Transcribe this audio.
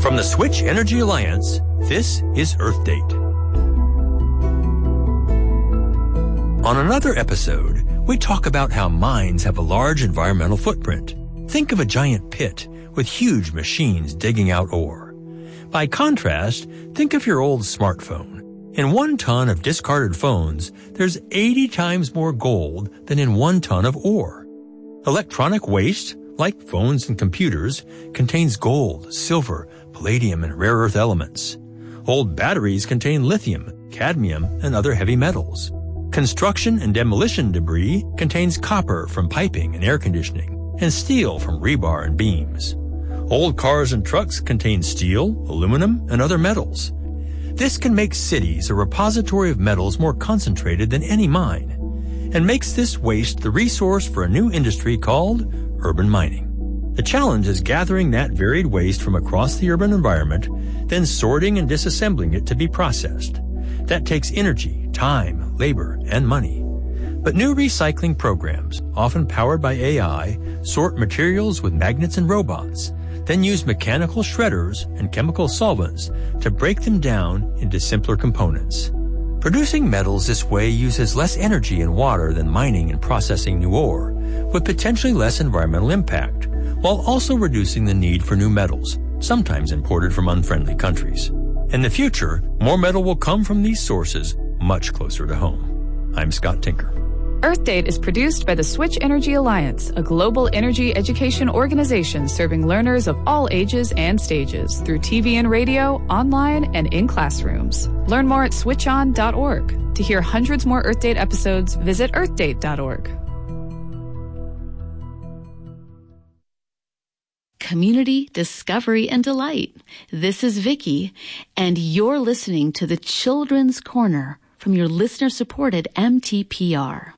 From the Switch Energy Alliance, this is Earth Date. On another episode, we talk about how mines have a large environmental footprint. Think of a giant pit with huge machines digging out ore. By contrast, think of your old smartphone. In 1 ton of discarded phones, there's 80 times more gold than in 1 ton of ore. Electronic waste, like phones and computers, contains gold, silver, palladium, and rare earth elements. Old batteries contain lithium, cadmium, and other heavy metals. Construction and demolition debris contains copper from piping and air conditioning, and steel from rebar and beams. Old cars and trucks contain steel, aluminum, and other metals. This can make cities a repository of metals more concentrated than any mine, and makes this waste the resource for a new industry called urban mining. The challenge is gathering that varied waste from across the urban environment, then sorting and disassembling it to be processed. That takes energy, time, labor, and money. But new recycling programs, often powered by AI, sort materials with magnets and robots, then use mechanical shredders and chemical solvents to break them down into simpler components. Producing metals this way uses less energy and water than mining and processing new ore, with potentially less environmental impact, while also reducing the need for new metals, sometimes imported from unfriendly countries. In the future, more metal will come from these sources much closer to home. I'm Scott Tinker. Earth Date is produced by the Switch Energy Alliance, a global energy education organization serving learners of all ages and stages through TV and radio, online, and in classrooms. Learn more at switchon.org. To hear hundreds more Earth Date episodes, visit earthdate.org. Community, discovery, and delight. This is Vicki, and you're listening to the Children's Corner from your listener-supported MTPR.